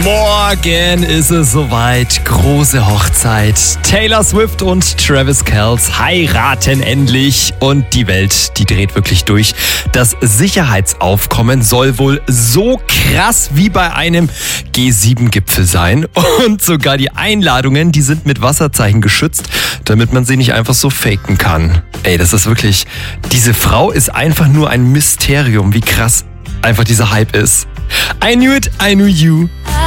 Morgen ist es soweit. Große Hochzeit. Taylor Swift und Travis Kelce heiraten endlich. Und die Welt, die dreht wirklich durch. Das Sicherheitsaufkommen soll wohl so krass wie bei einem G7-Gipfel sein. Und sogar die Einladungen, die sind mit Wasserzeichen geschützt, damit man sie nicht einfach so faken kann. Ey, das ist wirklich... Diese Frau ist einfach nur ein Mysterium, wie krass einfach dieser Hype ist. I knew it, I knew you.